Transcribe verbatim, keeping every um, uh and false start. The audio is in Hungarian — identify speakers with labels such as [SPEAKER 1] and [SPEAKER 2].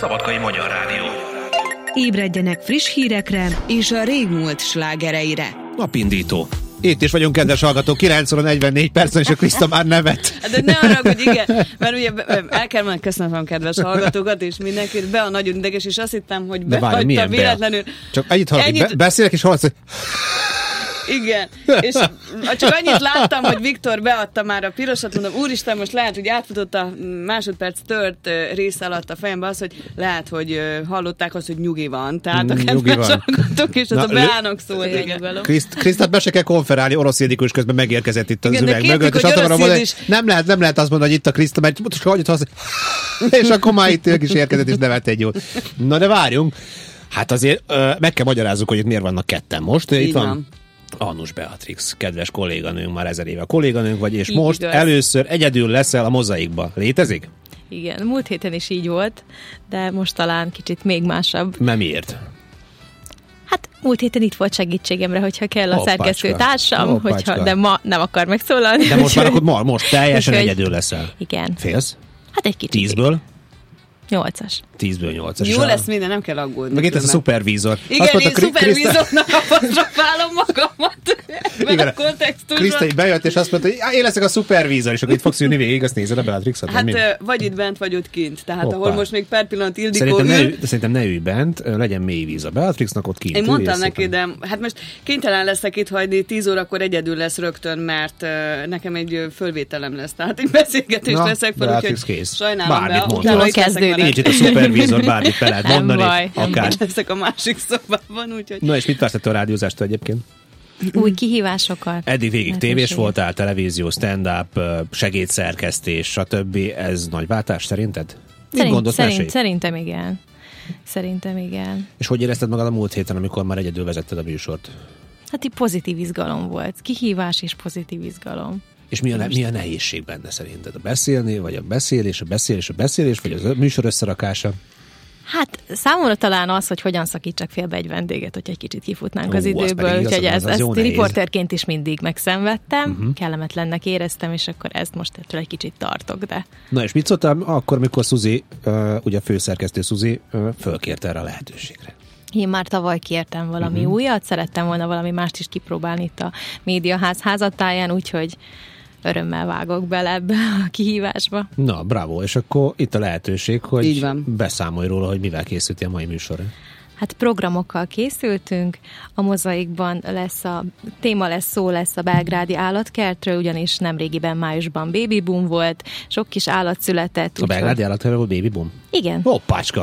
[SPEAKER 1] Szabadkai Magyar Rádió.
[SPEAKER 2] Ébredjenek friss hírekre és a régmúlt slágereire.
[SPEAKER 3] Napindító. Itt is vagyunk, kedves hallgatók, kilenc óra negyvennégy percen, és a Kriszta már nevet.
[SPEAKER 4] De ne arra, hogy igen, mert ugye el kell mondani, köszönöm kedves hallgatókat, és mindenkit, be a nagyon ideges, és azt hittem, hogy behagyta véletlenül.
[SPEAKER 3] Csak ennyit hallok, ennyit... Be- beszélek, és hallasz, hogy...
[SPEAKER 4] Igen, és csak annyit láttam, hogy Viktor beadta már a pirosat, mondom, úristen, most lehet, hogy átfutott a másodperc tört rész alatt a fejembe az, hogy lehet, hogy hallották azt, hogy nyugi van, tehát a kedves hallgatók, és az Na, a beállnak szólt.
[SPEAKER 3] Kriszt, Krisztát be se kell konferálni, orosz jédikus közben megérkezett itt az
[SPEAKER 4] igen,
[SPEAKER 3] üveg mögött, és azt akarom mondani,
[SPEAKER 4] is...
[SPEAKER 3] nem lehet, nem lehet azt mondani, hogy itt a Kriszta, mert most annyit hasz, és akkor már itt ők is érkezett, és nevet egy jót. Na de várjunk, hát azért meg kell magyarázzuk, hogy itt miért vannak ketten most. Itt
[SPEAKER 4] Így
[SPEAKER 3] van.
[SPEAKER 4] van.
[SPEAKER 3] Annus Beatrix, kedves kolléganőnk, már ezer éve kolléganőnk vagy, és
[SPEAKER 5] így
[SPEAKER 3] most
[SPEAKER 5] igaz.
[SPEAKER 3] először egyedül leszel a Mozaikba. Létezik?
[SPEAKER 5] Igen, múlt héten is így volt, de most talán kicsit még másabb.
[SPEAKER 3] Nem miért?
[SPEAKER 5] Hát múlt héten itt volt segítségemre, hogyha kell a
[SPEAKER 3] Hoppácska.
[SPEAKER 5] szerkesztő társam,
[SPEAKER 3] Hoppácska.
[SPEAKER 5] hogyha, de ma nem akar megszólalni.
[SPEAKER 3] De most már akkor ma, most teljesen
[SPEAKER 5] Úgyhogy-
[SPEAKER 3] egyedül leszel.
[SPEAKER 5] Igen.
[SPEAKER 3] Félsz?
[SPEAKER 5] Hát egy kicsit.
[SPEAKER 3] Tízből?
[SPEAKER 5] Nyolcas.
[SPEAKER 3] Tízből nyolcas.
[SPEAKER 4] Jó lesz minden, nem kell aggódni.
[SPEAKER 3] Meg itt ez a
[SPEAKER 4] különben.
[SPEAKER 3] szupervízor.
[SPEAKER 4] Igen,
[SPEAKER 3] Azt mondta,
[SPEAKER 4] én
[SPEAKER 3] Kri-
[SPEAKER 4] szupervízornak apostrofálom magamat ebben
[SPEAKER 3] Igen,
[SPEAKER 4] a kontextusban.
[SPEAKER 3] Kriszta így bejött, és azt mondta, hogy "Á, én leszek a szupervízor, és akkor itt fogsz ülni végig, azt nézed a Beatrixot.
[SPEAKER 4] Hát
[SPEAKER 3] vagy mi?
[SPEAKER 4] ö, vagy itt bent, vagy ott kint. Tehát
[SPEAKER 3] Hoppá.
[SPEAKER 4] ahol most még per pillanat Ildikó
[SPEAKER 3] Szerintem ne,
[SPEAKER 4] ül.
[SPEAKER 3] ül, de szerintem ne ülj bent, legyen mély víz a Beatrixnak, ott kint.
[SPEAKER 4] Én mondtam
[SPEAKER 3] üljél
[SPEAKER 4] neki,
[SPEAKER 3] szépen.
[SPEAKER 4] de hát most kénytelen leszek itt hagyni, tíz órakor egyedül lesz rögtön, mert uh, nekem egy ö, fölvételem lesz. Tehát egy beszélgetés
[SPEAKER 3] Na,
[SPEAKER 4] leszek fel,
[SPEAKER 3] Beatrix
[SPEAKER 4] úgyhogy
[SPEAKER 3] kész.
[SPEAKER 4] sajnálom
[SPEAKER 3] Bármit
[SPEAKER 4] be.
[SPEAKER 3] mond.
[SPEAKER 4] Utána
[SPEAKER 5] Jól
[SPEAKER 4] itt leszek
[SPEAKER 5] kezdődik.
[SPEAKER 4] már
[SPEAKER 3] Nincs itt a szupervízor, bármit be lehet
[SPEAKER 5] Nem
[SPEAKER 3] mondani.
[SPEAKER 5] baj, nem
[SPEAKER 3] Akár.
[SPEAKER 4] leszek a másik szobában, úgyhogy...
[SPEAKER 3] Na és mit vársz ettől a rádiózástól egyébként?
[SPEAKER 5] Új kihívásokat.
[SPEAKER 3] Eddig végig tévés
[SPEAKER 5] lehetőségek.
[SPEAKER 3] voltál, televízió, stand-up, segédszerkesztés, stb. Ez nagy váltás szerinted? Mit
[SPEAKER 5] Szerint,
[SPEAKER 3] gondolsz,
[SPEAKER 5] szerint,
[SPEAKER 3] mesélj?
[SPEAKER 5] szerintem igen. Szerintem igen.
[SPEAKER 3] És hogy érezted magad a múlt héten, amikor már egyedül vezetted a műsort?
[SPEAKER 5] Hát így pozitív izgalom volt. Kihívás és pozitív izgalom.
[SPEAKER 3] És mi a, ne- mi a nehézség benne szerinted? A beszélni, vagy a beszélés, a beszélés, a beszélés, vagy a műsor összerakása?
[SPEAKER 5] Hát számomra talán az, hogy hogyan szakítsak félbe egy vendéget, hogy egy kicsit kifutnánk
[SPEAKER 3] Ó,
[SPEAKER 5] az
[SPEAKER 3] az pedig
[SPEAKER 5] időből,
[SPEAKER 3] igazad
[SPEAKER 5] úgyhogy
[SPEAKER 3] van,
[SPEAKER 5] ez,
[SPEAKER 3] az
[SPEAKER 5] ezt
[SPEAKER 3] jó nehéz.
[SPEAKER 5] riporterként is mindig megszenvedtem, uh-huh. kellemetlennek éreztem, és akkor ezt most ettől egy kicsit tartok, de
[SPEAKER 3] Na és mit szóltál akkor, mikor Szuzi, uh, ugye a főszerkesztő Szuzi uh, fölkérte erre a lehetőségre?
[SPEAKER 5] én már tavaly kértem valami uh-huh. újat, szerettem volna valami mást is kipróbálni itt a médiaház házatáján, úgyhogy örömmel vágok bele ebbe a kihívásba.
[SPEAKER 3] Na, bravo, és akkor itt a lehetőség, hogy
[SPEAKER 4] Így van.
[SPEAKER 3] beszámolj róla, hogy mivel készültél a mai műsorra.
[SPEAKER 5] Hát programokkal készültünk, a Mozaikban lesz a téma lesz, szó lesz a belgrádi állatkertről, ugyanis nemrégiben májusban baby boom volt, sok kis állat született.
[SPEAKER 3] A belgrádi állatkertről volt baby boom?
[SPEAKER 5] Igen.
[SPEAKER 3] Hoppácska!